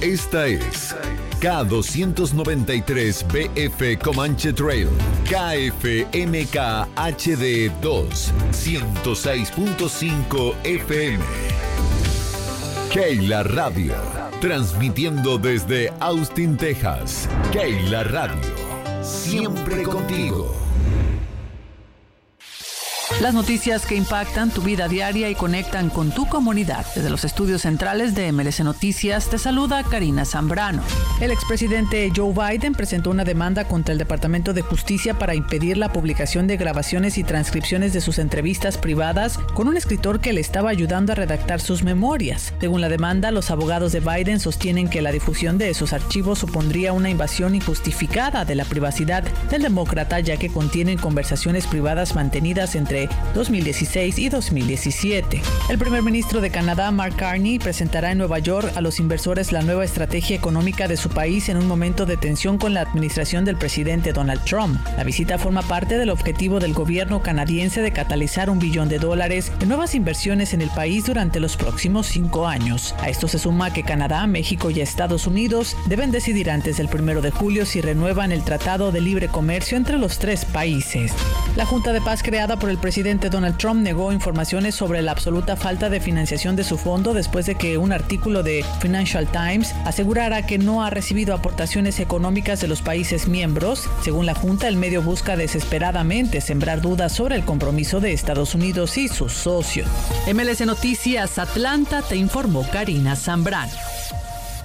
Esta es K293BF Comanche Trail, KFMK HD 2, 106.5 FM. Keila Radio, transmitiendo desde Austin, Texas. Keila Radio, siempre contigo. Las noticias que impactan tu vida diaria y conectan con tu comunidad. Desde los estudios centrales de MLC Noticias, te saluda Karina Zambrano. El expresidente Joe Biden presentó una demanda contra el Departamento de Justicia para impedir la publicación de grabaciones y transcripciones de sus entrevistas privadas con un escritor que le estaba ayudando a redactar sus memorias. Según la demanda, los abogados de Biden sostienen que la difusión de esos archivos supondría una invasión injustificada de la privacidad del demócrata, ya que contienen conversaciones privadas mantenidas entre 2016 y 2017. El primer ministro de Canadá, Mark Carney, presentará en Nueva York a los inversores la nueva estrategia económica de su país en un momento de tensión con la administración del presidente Donald Trump. La visita forma parte del objetivo del gobierno canadiense de catalizar $1 billón de nuevas inversiones en el país durante los próximos 5 años. A esto se suma que Canadá, México y Estados Unidos deben decidir antes del 1 de julio si renuevan el Tratado de Libre Comercio entre los 3 países. La Junta de Paz creada por el presidente Donald Trump negó informaciones sobre la absoluta falta de financiación de su fondo después de que un artículo de Financial Times asegurara que no ha recibido aportaciones económicas de los países miembros. Según la Junta, el medio busca desesperadamente sembrar dudas sobre el compromiso de Estados Unidos y sus socios. MLC Noticias Atlanta, te informó Karina Zambrano.